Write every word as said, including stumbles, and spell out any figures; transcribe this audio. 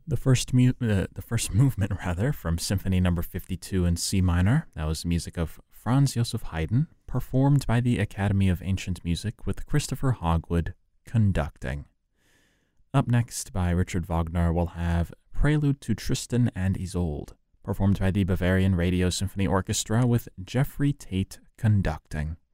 The first mu- uh, the first movement, rather, from Symphony Number fifty-two in C minor. That was music of Franz Joseph Haydn, performed by the Academy of Ancient Music with Christopher Hogwood conducting. Up next, by Richard Wagner, we'll have Prelude to Tristan and Isolde, performed by the Bavarian Radio Symphony Orchestra with Jeffrey Tate conducting.